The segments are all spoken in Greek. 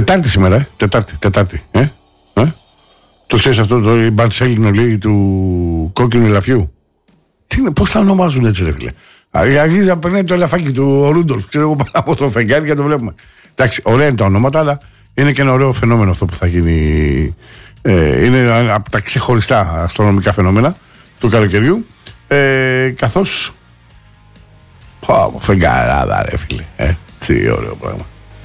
Τετάρτη σήμερα, Τετάρτη. Το ξέρεις αυτό το Μπαρτσέλινο λέει του κόκκινου ελαφιού. Τι είναι, πώς τα ονομάζουν έτσι, ρε φίλε. Αρχίζει να περνάει το ελαφάκι του ο Ρούντολφ, ξέρω εγώ, πάνω από το φεγγάρι και το βλέπουμε. Εντάξει, ωραία είναι τα ονόματα, αλλά είναι και ένα ωραίο φαινόμενο αυτό που θα γίνει. Είναι από τα ξεχωριστά αστρονομικά φαινόμενα του καλοκαιριού. Καθώς. Φεγγαράδα, ρε φίλε. Τι ωραίο πράγμα.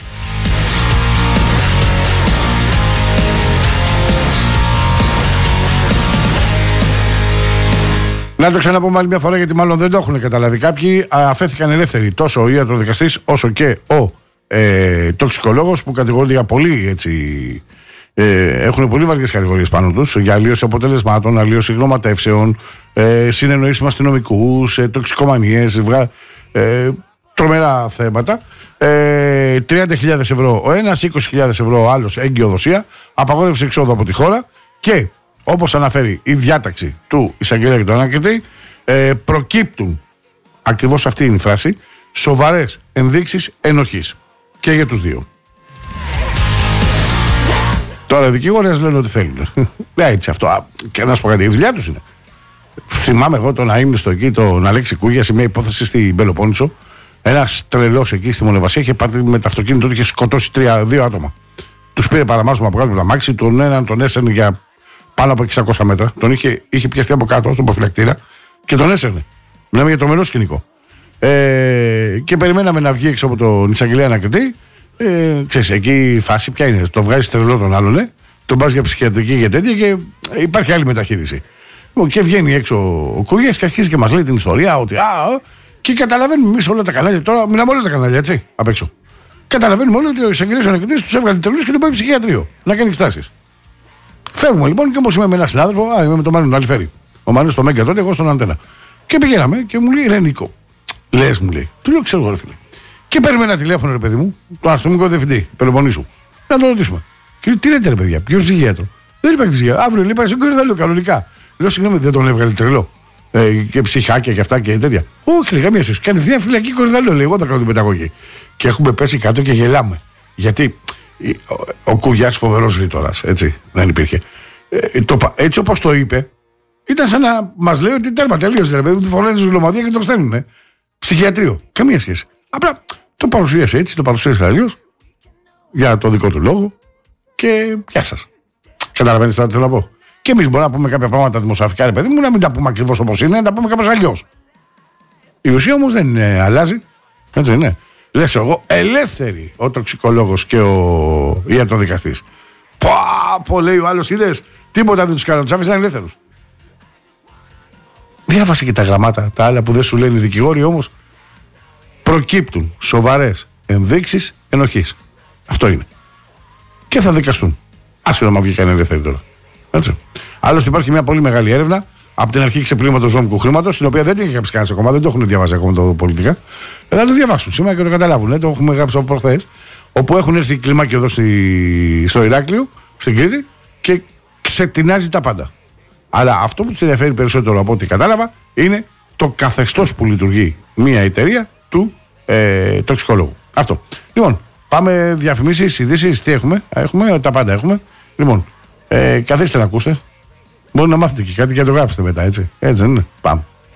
Να το ξαναπούμε άλλη μια φορά, γιατί μάλλον δεν το έχουν καταλάβει κάποιοι. Αφέθηκαν ελεύθεροι τόσο ο ιατροδικαστής όσο και ο τοξικολόγος, που κατηγορούνται για πολύ έτσι. Έχουν πολύ βαριές κατηγορίες πάνω τους για αλλίωση αποτελεσμάτων, αλλίωση γνωματεύσεων, συνεννοήσεις με αστυνομικούς, τοξικομανίες, τρομερά θέματα. 30.000 ευρώ ο ένας, 20.000 ευρώ ο άλλος εγκυοδοσία, απαγόρευση εξόδου από τη χώρα και, όπως αναφέρει η διάταξη του εισαγγελέα και του ανακριτή, προκύπτουν, ακριβώς αυτή είναι η φράση, σοβαρές ενδείξεις ενοχής και για τους δύο. Τώρα οι δικηγόρες λένε ότι θέλουν. Έτσι αυτό. Και να σου πω κάτι, η δουλειά τους είναι. Θυμάμαι εγώ τον αείμνηστο εκεί, τον Αλέξη Κούγια, σε μια υπόθεση στην Πελοπόννησο. Ένας τρελός εκεί στη Μονεβασία είχε πάρει με το αυτοκίνητο του, είχε σκοτώσει 2 άτομα. Τους πήρε παραμάζωμα από κάτω από τα μάξι, τον έναν τον έσαιρνε για πάνω από 600 μέτρα. Τον είχε πιαστεί από κάτω στον προφυλακτήρα και τον έσαιρνε. Μιλάμε για τρομερό σκηνικό. Και περιμέναμε να βγει έξω από τον εισαγγελέα ανακριτή. Ξέρεις, εκεί η φάση ποια είναι? Το βγάζει τρελό τον άλλον, τον πας για ψυχιατρική και τέτοια και υπάρχει άλλη μεταχείριση. Και βγαίνει έξω ο Κούγιας και αρχίζει και μας λέει την ιστορία ότι και καταλαβαίνουμε εμείς όλα τα κανάλια. Τώρα μιλάμε όλα τα κανάλια, έτσι, απ' έξω. Καταλαβαίνουμε όλοι ότι ο εισαγγελέας ανακριτής τους έβγαλε τρελούς και τον πάει ψυχιατρίο να κάνει εξετάσεις. Φεύγουμε λοιπόν και όπως είμαι με έναν συνάδελφο, είμαι με τον Μάνο Αλιφέρη. Ο Μάνος στο Μέγκα τότε, εγώ στον Αντένα. Και πηγαίναμε και μου λέει, Νίκο, λες, μου λέει, του λέω, ξέρω εγώ, ρε φίλε. Και παίρνουμε ένα τηλέφωνο, ρε παιδί μου, τον αστυνομικό διευθυντή Πελοποννήσου. Να τον ρωτήσουμε. Και λέει, τι λέτε, ρε παιδιά, ποιο ψυχίατρο? Δεν υπάρχει ψυχίατρο. Αύριο λέει, πάει στον Κορυδαλό, κανονικά. Λέω, συγγνώμη, δεν τον έβγαλε τρελό. Και ψυχάκια και αυτά και τέτοια. Όχι, λέει, καμία σχέση. Κατευθείαν φυλακή Κορυδαλό, λέει, εγώ θα κάνω την πενταγωγή. Και έχουμε πέσει κάτω και γελάμε. Γιατί ο Κουγιάς φοβερός ρήτορας, έτσι, δεν υπήρχε. Έτσι όπως το είπε, ήταν σαν να μας λέει ότι τέρμα, τελείωσε, ρε παιδί μου, τη φοράνε στη Γλωμαδία και τον στέλνουν. Ψυχιατρίο. Καμία σχέση. Απλά το παρουσίασε έτσι, το παρουσίασε αλλιώς, για το δικό του λόγο και γεια σας. Καταλαβαίνεις τι θέλω να πω? Και εμείς μπορούμε να πούμε κάποια πράγματα δημοσιογραφικά, ρε παιδί μου, να μην τα πούμε ακριβώς όπως είναι, να τα πούμε κάπως αλλιώς. Η ουσία όμως δεν αλλάζει. Έτσι είναι. Λες εγώ, ελεύθεροι ο τοξικολόγος και ο ιατροδικαστής. Πω, λέει ο άλλος, είδες, τίποτα δεν τους κάνουν, τους άφησαν ελεύθερους. Διάβασε και τα γραμμάτα, τα άλλα που δεν σου λένε οι δικηγόροι, όμως προκύπτουν σοβαρές ενδείξεις ενοχής. Αυτό είναι. Και θα δικαστούν. Άσχετο να βγήκαν ελεύθεροι τώρα. Έτσι. Άλλωστε υπάρχει μια πολύ μεγάλη έρευνα από την αρχή ξεπλήματος νόμικου χρήματος, την οποία δεν την είχε γράψει κανένας ακόμα, δεν το έχουν διαβάσει ακόμα το πολιτικά. Θα το διαβάσουν σήμερα και το καταλάβουν. Το έχουμε γράψει από προχθές. Όπου έχουν έρθει κλιμάκιο εδώ στο Ηράκλειο, στην Κρήτη, και ξετινάζει τα πάντα. Αλλά αυτό που τους ενδιαφέρει περισσότερο από ό,τι κατάλαβα είναι το καθεστώς που λειτουργεί μια εταιρεία του τοξικολόγου. Αυτό. Λοιπόν, πάμε διαφημίσεις, ειδήσεις, τι έχουμε? Έχουμε, τα πάντα έχουμε. Λοιπόν, καθίστε να ακούστε. Μπορεί να μάθετε και κάτι και να το γράψετε μετά, έτσι. Έτσι δεν είναι? Πάμε.